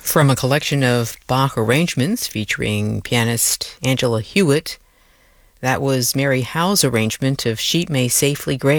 From a collection of Bach arrangements featuring pianist Angela Hewitt, that was Mary Howe's arrangement of Sheep May Safely Graze.